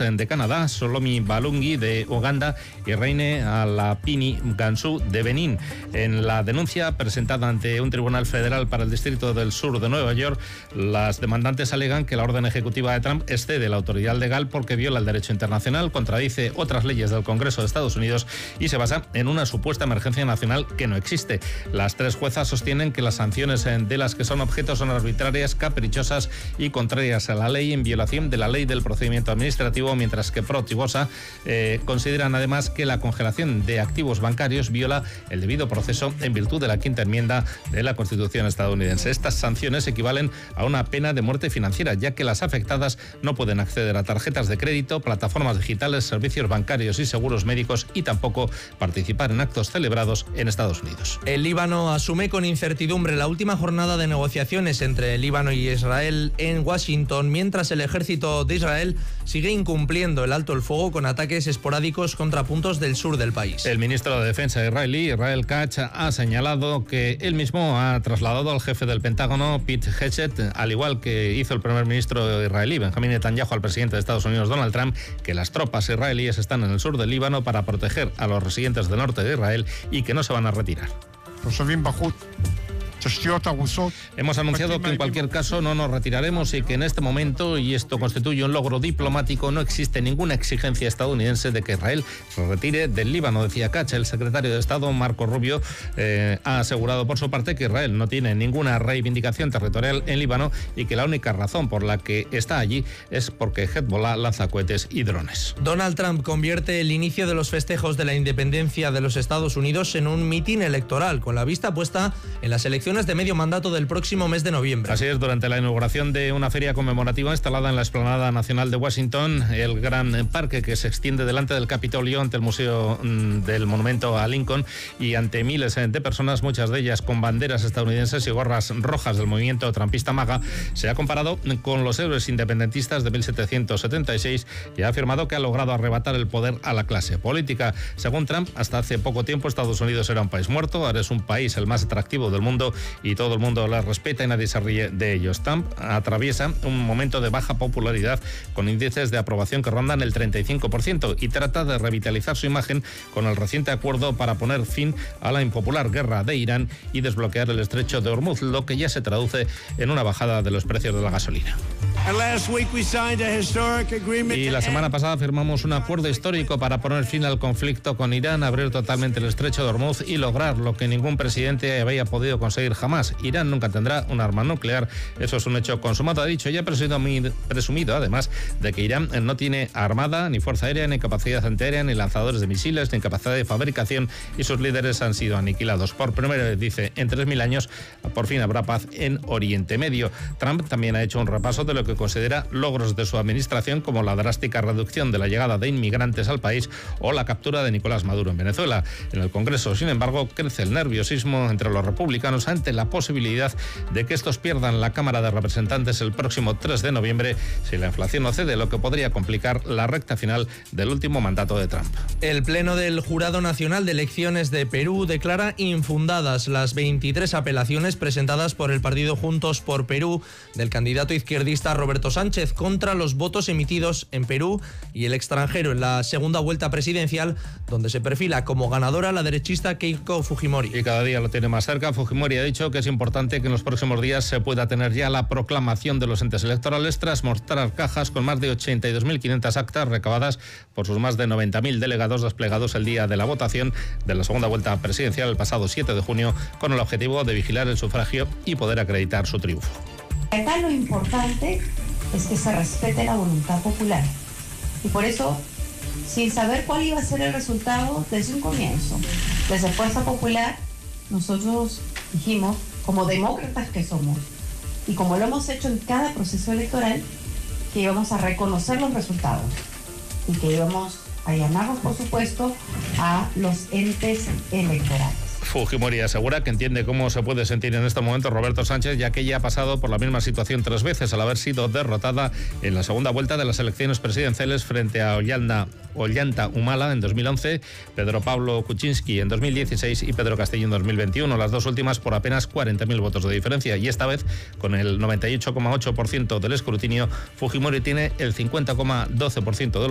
de Canadá, Solomi Balungi de Uganda y Reine Alapini Gansú de Benín. En la denuncia presentada ante un tribunal federal para el Distrito del Sur de Nueva York, las demandantes alegan que la orden ejecutiva de Trump excede la autoridad legal porque viola el derecho internacional, contradice otras leyes del Congreso de Estados Unidos y se basa en una supuesta emergencia nacional que no existe. Las tres juezas sostienen que las sanciones de las que son objeto son arbitrarias, caprichosas y contrarias a la ley, en violación de la ley del procedimiento administrativo, mientras que Prot y Bosa consideran además que la congelación de activos bancarios viola el debido proceso en virtud de la quinta enmienda de la Constitución estadounidense. Estas sanciones equivalen a una pena de muerte financiera, ya que las afectadas no pueden acceder a tarjetas de crédito, plataformas digitales, servicios bancarios y seguros médicos y tampoco participar en actos celebrados en Estados Unidos. El Líbano asume con incertidumbre la última jornada de negociaciones entre el Líbano y Israel en Washington, mientras el ejército de Israel sigue incumpliendo el alto el fuego con ataques esporádicos contra puntos del sur del país. El ministro de Defensa israelí, Israel Katz, ha señalado que él mismo ha trasladado al jefe del Pentágono, Pete Hegseth, al igual que hizo el primer ministro israelí, Benjamín Netanyahu, al presidente de Estados Unidos, Donald Trump, que las tropas israelíes están en el sur del Líbano para proteger a los residentes del norte de Israel y que no se van a retirar. Hemos anunciado que en cualquier caso no nos retiraremos y que en este momento, y esto constituye un logro diplomático, no existe ninguna exigencia estadounidense de que Israel se retire del Líbano, decía Katz. El secretario de Estado, Marco Rubio, ha asegurado por su parte que Israel no tiene ninguna reivindicación territorial en Líbano y que la única razón por la que está allí es porque Hezbollah lanza cohetes y drones. Donald Trump convierte el inicio de los festejos de la independencia de los Estados Unidos en un mitin electoral, con la vista puesta en las elecciones de medio mandato del próximo mes de noviembre. Así es, durante la inauguración de una feria conmemorativa instalada en la Explanada Nacional de Washington, el gran parque que se extiende delante del Capitolio, ante el Museo del Monumento a Lincoln y ante miles de personas, muchas de ellas con banderas estadounidenses y gorras rojas del movimiento trampista MAGA, se ha comparado con los héroes independentistas de 1776 y ha afirmado que ha logrado arrebatar el poder a la clase política. Según Trump, hasta hace poco tiempo Estados Unidos era un país muerto, ahora es un país el más atractivo del mundo y todo el mundo la respeta y nadie se ríe de ellos. Trump atraviesa un momento de baja popularidad con índices de aprobación que rondan el 35% y trata de revitalizar su imagen con el reciente acuerdo para poner fin a la impopular guerra de Irán y desbloquear el estrecho de Hormuz, lo que ya se traduce en una bajada de los precios de la gasolina. Y la semana pasada firmamos un acuerdo histórico para poner fin al conflicto con Irán, abrir totalmente el estrecho de Hormuz y lograr lo que ningún presidente había podido conseguir jamás. Irán nunca tendrá un arma nuclear. Eso es un hecho consumado, ha dicho, y ha presumido además de que Irán no tiene armada, ni fuerza aérea, ni capacidad antiaérea, ni lanzadores de misiles, ni capacidad de fabricación, y sus líderes han sido aniquilados. Por primera vez, dice, en 3000 años, por fin habrá paz en Oriente Medio. Trump también ha hecho un repaso de lo que considera logros de su administración, como la drástica reducción de la llegada de inmigrantes al país o la captura de Nicolás Maduro en Venezuela. En el Congreso, sin embargo, crece el nerviosismo entre los republicanos ante la posibilidad de que estos pierdan la Cámara de Representantes el próximo 3 de noviembre si la inflación no cede, lo que podría complicar la recta final del último mandato de Trump. El Pleno del Jurado Nacional de Elecciones de Perú declara infundadas las 23 apelaciones presentadas por el partido Juntos por Perú del candidato izquierdista Roberto Sánchez contra los votos emitidos en Perú y el extranjero en la segunda vuelta presidencial, donde se perfila como ganadora la derechista Keiko Fujimori. Y cada día lo tiene más cerca. Fujimori ha dicho que es importante que en los próximos días se pueda tener ya la proclamación de los entes electorales tras mostrar cajas con más de 82.500 actas recabadas por sus más de 90.000 delegados desplegados el día de la votación de la segunda vuelta presidencial el pasado 7 de junio con el objetivo de vigilar el sufragio y poder acreditar su triunfo. Acá lo importante es que se respete la voluntad popular y por eso, sin saber cuál iba a ser el resultado desde un comienzo, desde Fuerza Popular, nosotros dijimos, como demócratas que somos, y como lo hemos hecho en cada proceso electoral, que íbamos a reconocer los resultados y que íbamos a llamarnos, por supuesto, a los entes electorales. Fujimori asegura que entiende cómo se puede sentir en este momento Roberto Sánchez, ya que ella ha pasado por la misma situación 3 veces al haber sido derrotada en la segunda vuelta de las elecciones presidenciales frente a Ollanta Humala en 2011, Pedro Pablo Kuczynski en 2016 y Pedro Castillo en 2021, las dos últimas por apenas 40.000 votos de diferencia. Y esta vez, con el 98,8% del escrutinio, Fujimori tiene el 50,12% de los